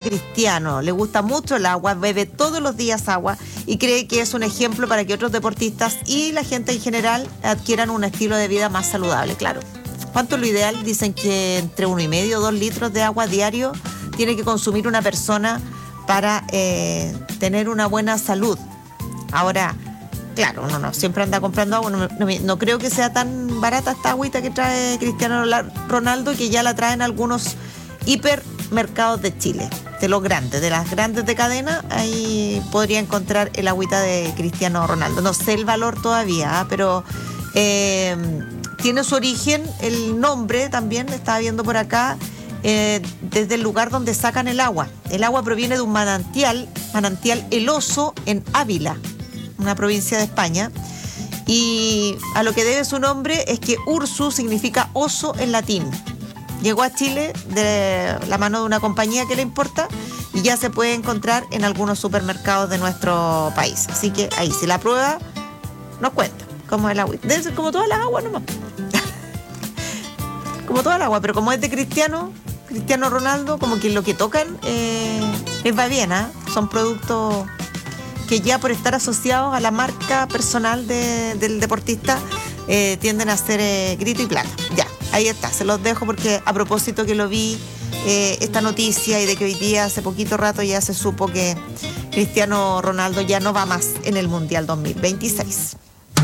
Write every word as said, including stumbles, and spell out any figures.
Cristiano. Le gusta mucho el agua, bebe todos los días agua y cree que es un ejemplo para que otros deportistas y la gente en general adquieran un estilo de vida más saludable, claro. ¿Cuánto es lo ideal? Dicen que entre uno y medio o dos litros de agua diario tiene que consumir una persona para eh, tener una buena salud. Ahora, claro, uno no siempre anda comprando agua, no, no, no creo que sea tan barata esta agüita que trae Cristiano Ronaldo, que ya la traen algunos hipermercados de Chile, de los grandes, de las grandes de cadena, ahí podría encontrar el agüita de Cristiano Ronaldo. No sé el valor todavía, ¿eh? pero eh, tiene su origen, el nombre también, estaba viendo por acá, eh, desde el lugar donde sacan el agua. El agua proviene de un manantial, manantial El Oso en Ávila, una provincia de España, y a lo que debe su nombre es que Ursus significa oso en latín. Llegó a Chile de la mano de una compañía que le importa y ya se puede encontrar en algunos supermercados de nuestro país. Así que ahí, si la prueba, nos cuenta cómo es el agua. Debe ser como todas las aguas nomás. Como toda el agua, pero como es de Cristiano, Cristiano Ronaldo, como que lo que tocan eh, les va bien, ¿eh? Son productos que ya por estar asociados a la marca personal de, del deportista eh, tienden a ser eh, grito y plata. Ya, ahí está, se los dejo porque a propósito que lo vi, eh, esta noticia y de que hoy día, hace poquito rato ya se supo que Cristiano Ronaldo ya no va más en el Mundial dos mil veintiséis.